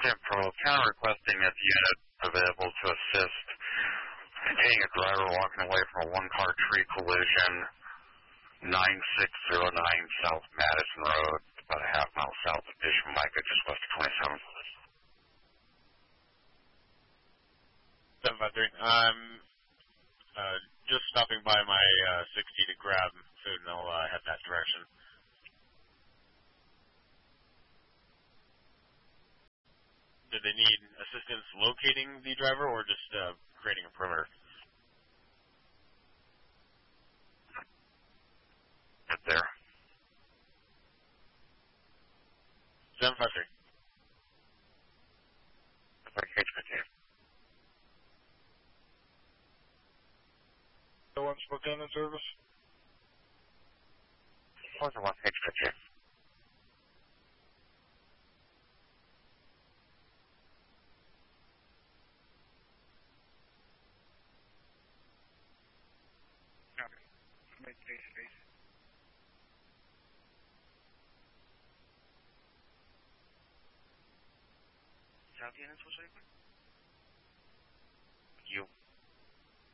Pro, counter requesting that the unit available to assist containing a driver walking away from a one-car tree collision, 9609 South Madison Road, about a half mile south of Bishop Micah, just west of 27th. 753. I'm just stopping by my 60 to grab food, and I'll head that direction. Do they need assistance locating the driver or just creating a perimeter? Get there. 753. The one Spokane service? What's the one H15? South Units, what's that? You.